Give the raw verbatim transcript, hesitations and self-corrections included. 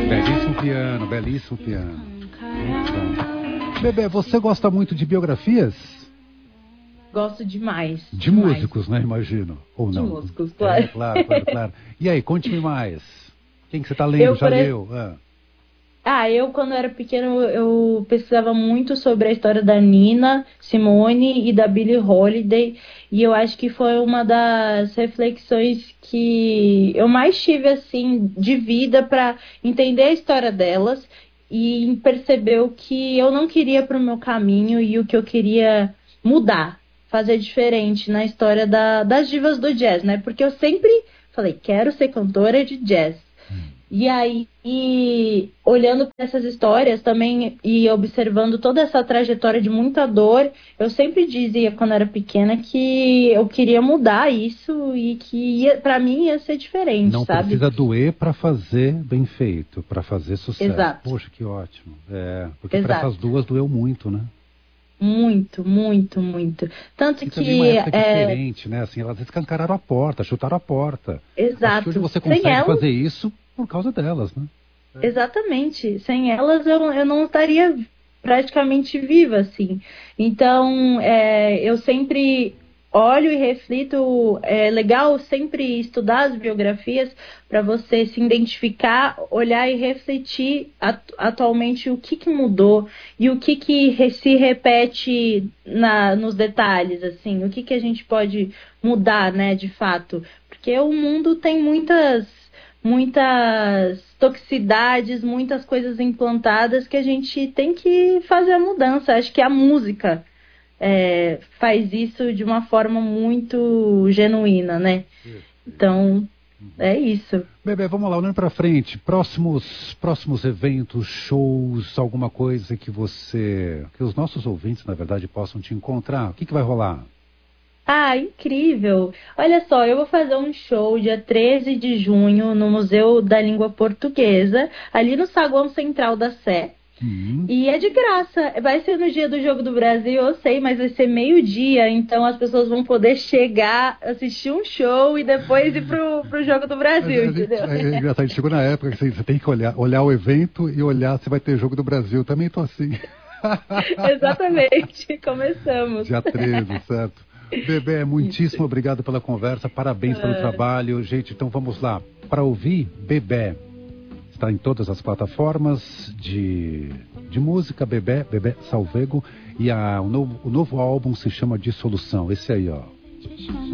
Belíssimo piano, belíssimo piano. Muito bom. Bebê, você gosta muito de biografias? Gosto demais. De demais. músicos, né? Imagino. Ou não? De músicos, claro. É, claro, claro, claro. E aí, conte-me mais. Quem que você está lendo? Eu, Já por... leu? Ah. ah, eu quando era pequeno, eu pesquisava muito sobre a história da Nina Simone e da Billie Holiday. E eu acho que foi uma das reflexões que eu mais tive, assim, de vida para entender a história delas e perceber o que eu não queria para o meu caminho e o que eu queria mudar, fazer diferente na história da, das divas do jazz, né? Porque eu sempre falei, quero ser cantora de jazz. E aí, e, olhando para essas histórias também e observando toda essa trajetória de muita dor, eu sempre dizia quando era pequena que eu queria mudar isso e que para mim ia ser diferente, Não sabe? precisa doer para fazer bem feito, para fazer sucesso. Exato. Poxa, que ótimo. É, porque para Exato. essas duas doeu muito, né? Muito, muito, muito. Tanto e que... também uma época é... diferente, né? Assim, elas escancararam a porta, chutaram a porta. Exato. Acho que hoje você consegue elas... fazer isso por causa delas, né? É. Exatamente. Sem elas eu, eu não estaria praticamente viva, assim. Então, é, eu sempre olho e reflito. É legal sempre estudar as biografias para você se identificar, olhar e refletir atu- atualmente o que, que mudou e o que, que re- se repete na, nos detalhes, assim, o que, que a gente pode mudar, né, de fato. Porque o mundo tem muitas... muitas toxicidades, muitas coisas implantadas que a gente tem que fazer a mudança. Acho que a música é, faz isso de uma forma muito genuína, né? Então, é isso. Bebê, vamos lá, olhando para frente, próximos, próximos eventos, shows, alguma coisa que você, que os nossos ouvintes, na verdade, possam te encontrar. O que, que vai rolar? Ah, incrível! Olha só, eu vou fazer um show dia treze de junho no Museu da Língua Portuguesa, ali no saguão central da Sé. Uhum. E é de graça. Vai ser no dia do Jogo do Brasil, eu sei, mas vai ser meio-dia, então as pessoas vão poder chegar, assistir um show e depois ir pro, pro Jogo do Brasil, mas, entendeu? É, é engraçado, chegou na época que você, você tem que olhar, olhar o evento e olhar se vai ter Jogo do Brasil. Eu também tô assim. Exatamente, começamos. Dia treze, certo? Bebê, muitíssimo Isso. obrigado pela conversa, parabéns pelo é. trabalho. Gente, então vamos lá. Para ouvir, Bebê. Está em todas as plataformas de, de música, Bebê, Bebê Salvego. E a, o, novo, o novo álbum se chama Dissolução. Esse aí, ó.